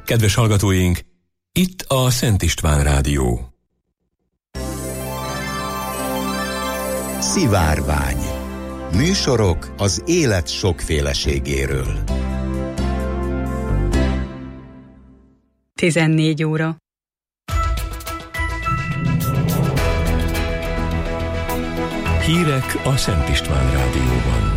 Kedves hallgatóink, itt a Szent István Rádió. Szivárvány. Műsorok az élet sokféleségéről. 14 óra. Hírek a Szent István Rádióban.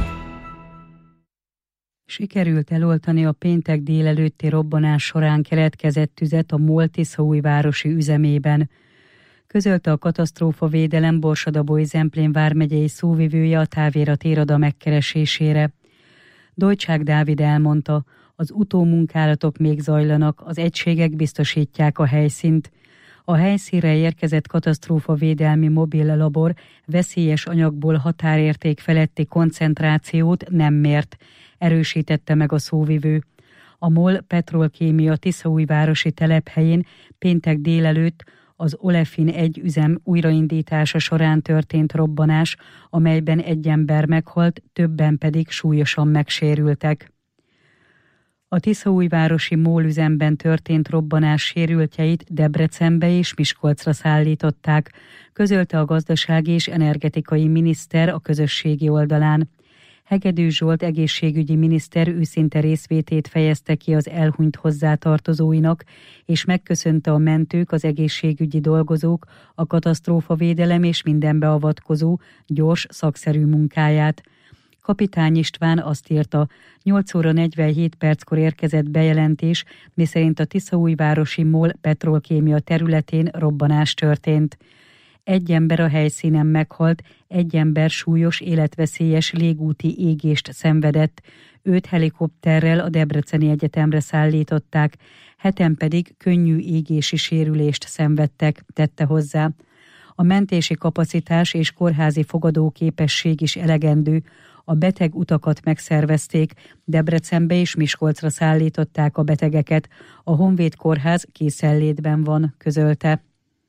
Sikerült eloltani a péntek délelőtti robbanás során keletkezett tüzet a MOL tiszaújvárosi üzemében. Közölte a katasztrófavédelem Borsod-Abaúj-Zemplén vármegyei szóvivője a távirat iroda megkeresésére. Dojcsák Dávid elmondta, az utómunkálatok még zajlanak, az egységek biztosítják a helyszínt. A helyszínre érkezett katasztrófavédelmi mobil labor veszélyes anyagból határérték feletti koncentrációt nem mért, erősítette meg a szóvivő. A MOL Petrolkémia tiszaújvárosi telephelyén péntek délelőtt az Olefin 1 üzem újraindítása során történt robbanás, amelyben egy ember meghalt, többen pedig súlyosan megsérültek. A tiszaújvárosi MOL üzemben történt robbanás sérültjeit Debrecenbe és Miskolcra szállították, közölte a gazdasági és energetikai miniszter a közösségi oldalán. Hegedű Zsolt egészségügyi miniszter őszinte részvétét fejezte ki az elhunyt hozzátartozóinak, és megköszönte a mentők, az egészségügyi dolgozók, a katasztrófavédelem és minden beavatkozó gyors, szakszerű munkáját. Kapitány István azt írta, 8 óra 47 perckor érkezett bejelentés, miszerint a tiszaújvárosi MOL Petrolkémia területén robbanás történt. Egy ember a helyszínen meghalt, egy ember súlyos, életveszélyes légúti égést szenvedett. 5 helikopterrel a Debreceni Egyetemre szállították, 7-en pedig könnyű égési sérülést szenvedtek, tette hozzá. A mentési kapacitás és kórházi fogadóképesség is elegendő. A beteg utakat megszervezték, Debrecenbe és Miskolcra szállították a betegeket. A Honvéd Kórház készenlétben van, közölte.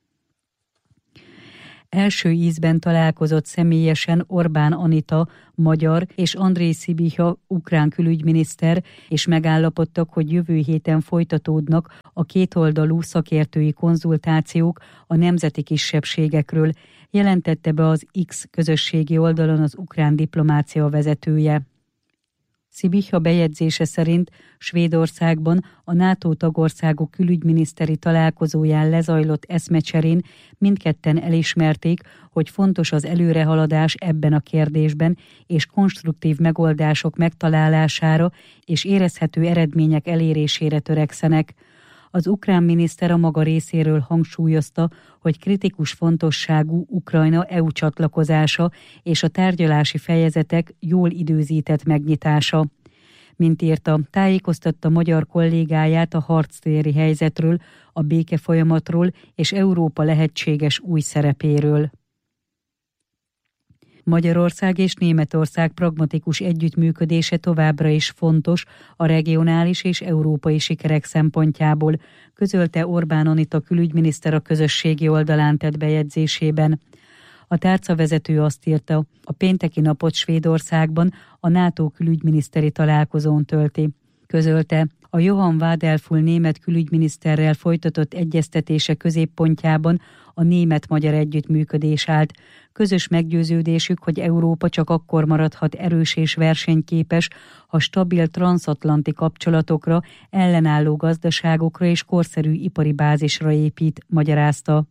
Első ízben találkozott személyesen Orbán Anita, magyar, és Andrej Sibiha, ukrán külügyminiszter, és megállapodtak, hogy jövő héten folytatódnak a kétoldalú szakértői konzultációk a nemzeti kisebbségekről, jelentette be az X közösségi oldalon az ukrán diplomácia vezetője. Sibiha bejegyzése szerint Svédországban a NATO tagországok külügyminiszteri találkozóján lezajlott eszmecserén mindketten elismerték, hogy fontos az előrehaladás ebben a kérdésben, és konstruktív megoldások megtalálására és érezhető eredmények elérésére törekszenek. Az ukrán miniszter a maga részéről hangsúlyozta, hogy kritikus fontosságú Ukrajna EU csatlakozása és a tárgyalási fejezetek jól időzített megnyitása. Mint írta, tájékoztatta magyar kollégáját a harctéri helyzetről, a békefolyamatról és Európa lehetséges új szerepéről. Magyarország és Németország pragmatikus együttműködése továbbra is fontos a regionális és európai sikerek szempontjából, közölte Orbán Anita külügyminiszter a közösségi oldalán tett bejegyzésében. A tárcavezető azt írta, a pénteki napot Svédországban a NATO külügyminiszteri találkozón tölti. Közölte, a Johann Wadelful német külügyminiszterrel folytatott egyeztetése középpontjában a német-magyar együttműködés állt. Közös meggyőződésük, hogy Európa csak akkor maradhat erős és versenyképes, ha stabil transatlanti kapcsolatokra, ellenálló gazdaságokra és korszerű ipari bázisra épít, magyarázta.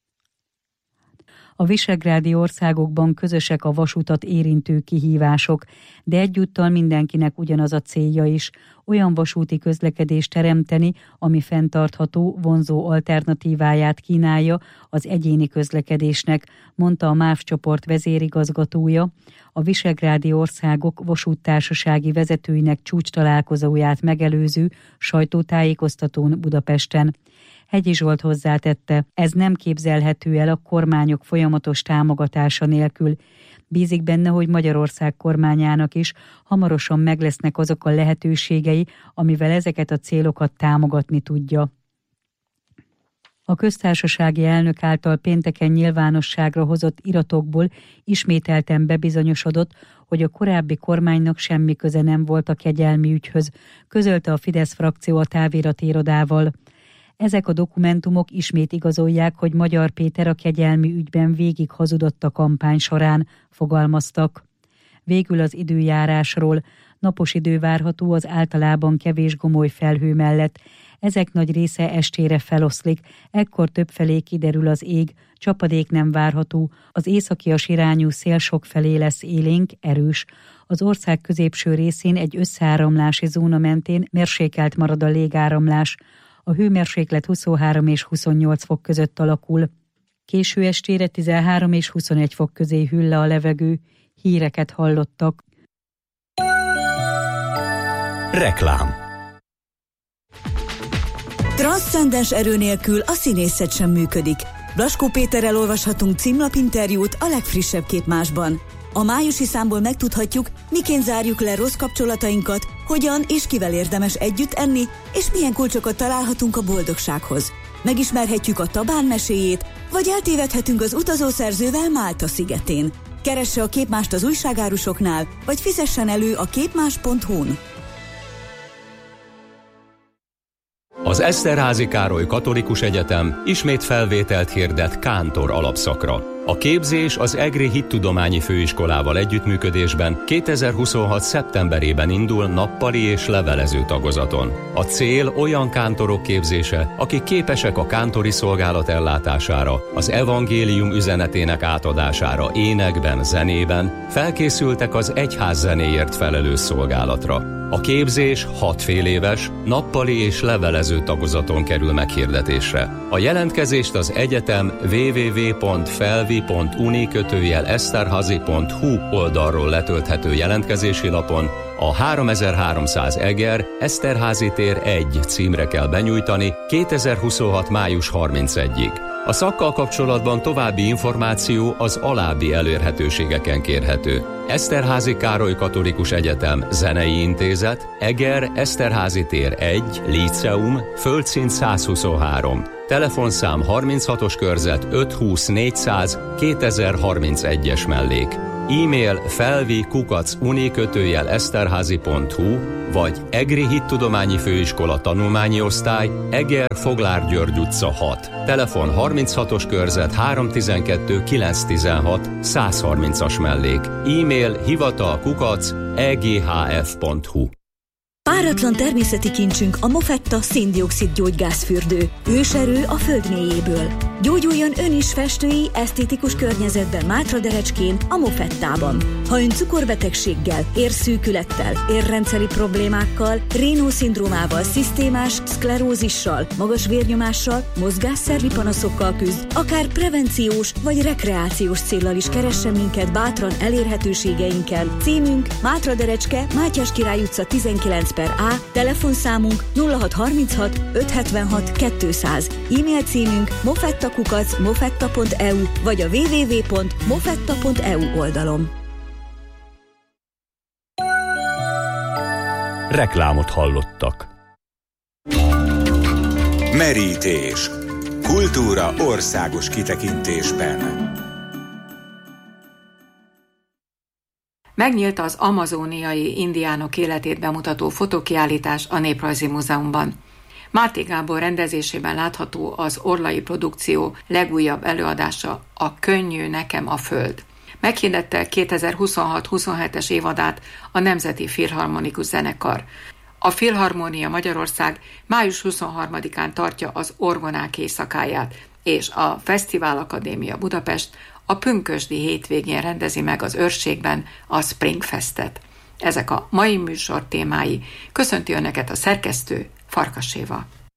A visegrádi országokban közösek a vasutat érintő kihívások, de egyúttal mindenkinek ugyanaz a célja is, olyan vasúti közlekedést teremteni, ami fenntartható, vonzó alternatíváját kínálja az egyéni közlekedésnek, mondta a MÁV csoport vezérigazgatója, a visegrádi országok vasúttársasági vezetőinek csúcstalálkozóját megelőző sajtótájékoztatón Budapesten. Hegyi Zsolt hozzátette, ez nem képzelhető el a kormányok folyamatos támogatása nélkül. Bízik benne, hogy Magyarország kormányának is hamarosan meglesznek azok a lehetőségei, amivel ezeket a célokat támogatni tudja. A köztársasági elnök által pénteken nyilvánosságra hozott iratokból ismételten bebizonyosodott, hogy a korábbi kormánynak semmi köze nem volt a kegyelmi ügyhöz, közölte a Fidesz frakció a távirati irodával. Ezek a dokumentumok ismét igazolják, hogy Magyar Péter a kegyelmi ügyben végig hazudott a kampány során, fogalmaztak. Végül az időjárásról. Napos idő várható az általában kevés gomoly felhő mellett. Ezek nagy része estére feloszlik, ekkor többfelé kiderül az ég, csapadék nem várható, az északias irányú szél sokfelé lesz élénk, erős. Az ország középső részén egy összeáramlási zóna mentén mérsékelt marad a légáramlás. A hőmérséklet 23 és 28 fok között alakul. Késő estére 13 és 21 fok közé hűl le a levegő. Híreket hallottak. Reklám. Transzcendens erő nélkül a színészet sem működik. Blaskó Péterrel olvashatunk címlapinterjút a legfrissebb Képmásban. A májusi számból megtudhatjuk, miként zárjuk le rossz kapcsolatainkat, hogyan és kivel érdemes együtt enni, és milyen kulcsokat találhatunk a boldogsághoz. Megismerhetjük a Tabán meséjét, vagy eltévedhetünk az utazószerzővel Málta szigetén. Keresse a Képmást az újságárusoknál, vagy fizessen elő a képmás.hu-n. Az Eszterházy Károly Katolikus Egyetem ismét felvételt hirdet kántor alapszakra. A képzés az EGRI Hittudományi Főiskolával együttműködésben 2026. szeptemberében indul nappali és levelező tagozaton. A cél olyan kántorok képzése, akik képesek a kántori szolgálat ellátására, az evangélium üzenetének átadására énekben, zenében, felkészültek az egyház zenéért felelős szolgálatra. A képzés 6 féléves, nappali és levelező tagozaton kerül meghirdetésre. A jelentkezést az egyetem www.felvi.uni/eszterhazy.hu oldalról letölthető jelentkezési lapon a 3300 Eger, Eszterházy tér 1 címre kell benyújtani 2026. május 31-ig. A szakkal kapcsolatban további információ az alábbi elérhetőségeken kérhető. Eszterházy Károly Katolikus Egyetem Zenei Intézet, Eger, Eszterházy tér 1, Líceum, földszint 123, telefonszám 36-os körzet 520 400 2031-es mellék. E-mail felvi@uni/eszterházy.hu vagy EGRI Hittudományi Főiskola Tanulmányi Osztály, Eger Foglár György utca 6. Telefon 36-os körzet 312 916 130-as mellék. E-mail hivatal@eghf.hu. Páratlan természeti kincsünk a Mofetta szén-dioxid gyógygázfürdő. Őserő a föld mélyéből. Gyógyuljon ön is festői, esztétikus környezetben Mátraderecskén, a Mofettában. Ha ön cukorbetegséggel, érszűkülettel, érrendszeri problémákkal, Raynaud-szindrómával, szisztémás szklerózissal, magas vérnyomással, mozgásszervi panaszokkal küzd, akár prevenciós vagy rekreációs céllal is keressen minket bátran elérhetőségeinken. Címünk Mátraderecske, Mátyás Király utca 19/A, telefonszámunk 0636 576 200, e-mail címünk mofetta@mofetta.eu vagy a www.mofetta.eu oldalon. Reklámot hallottak. Merítés. Kultúra országos kitekintésben. Megnyílt az amazóniai indiánok életét bemutató fotókiállítás a Néprajzi Múzeumban. Máté Gábor rendezésében látható az Orlai Produkció legújabb előadása, a Könnyű nekem a föld. Meghirdette 2026-27-es évadát a Nemzeti Filharmonikus Zenekar. A Filharmónia Magyarország május 23-án tartja az Orgonák éjszakáját, és a Fesztivál Akadémia Budapest a pünkösdi hétvégén rendezi meg az Őrségben a Springfestet. Ezek a mai műsor témái. Köszönti Önöket a szerkesztő, Farkas Éva.